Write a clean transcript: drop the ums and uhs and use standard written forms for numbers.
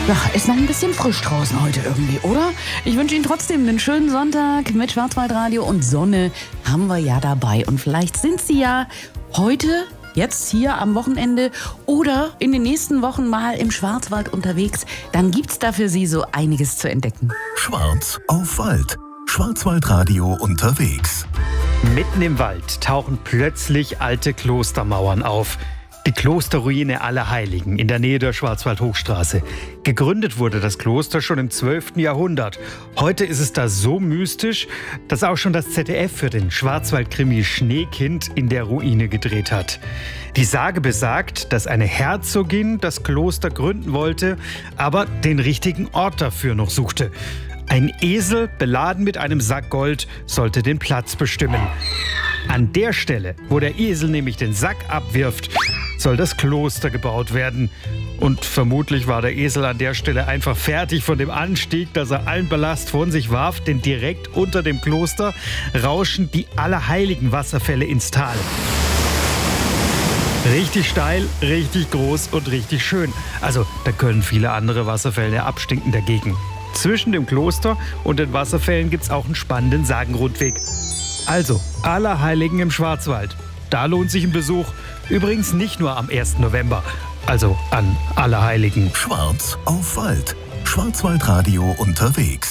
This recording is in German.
Ja, ist noch ein bisschen frisch draußen heute irgendwie, oder? Ich wünsche Ihnen trotzdem einen schönen Sonntag mit Schwarzwaldradio und Sonne haben wir ja dabei. Und vielleicht sind Sie ja heute, jetzt hier am Wochenende oder in den nächsten Wochen mal im Schwarzwald unterwegs. Dann gibt's da für Sie so einiges zu entdecken. Schwarz auf Wald. Schwarzwaldradio unterwegs. Mitten im Wald tauchen plötzlich alte Klostermauern auf. Die Klosterruine Allerheiligen in der Nähe der Schwarzwaldhochstraße. Gegründet wurde das Kloster schon im 12. Jahrhundert. Heute ist es da so mystisch, dass auch schon das ZDF für den Schwarzwaldkrimi Schneekind in der Ruine gedreht hat. Die Sage besagt, dass eine Herzogin das Kloster gründen wollte, aber den richtigen Ort dafür noch suchte. Ein Esel, beladen mit einem Sack Gold, sollte den Platz bestimmen. An der Stelle, wo der Esel nämlich den Sack abwirft, soll das Kloster gebaut werden. Und vermutlich war der Esel an der Stelle einfach fertig von dem Anstieg, dass er allen Ballast von sich warf, denn direkt unter dem Kloster rauschen die Allerheiligen Wasserfälle ins Tal. Richtig steil, richtig groß und richtig schön. Also da können viele andere Wasserfälle abstinken dagegen. Zwischen dem Kloster und den Wasserfällen gibt es auch einen spannenden Sagenrundweg. Also, Allerheiligen im Schwarzwald. Da lohnt sich ein Besuch. Übrigens nicht nur am 1. November. Also an Allerheiligen. Schwarz auf Wald. Schwarzwaldradio unterwegs.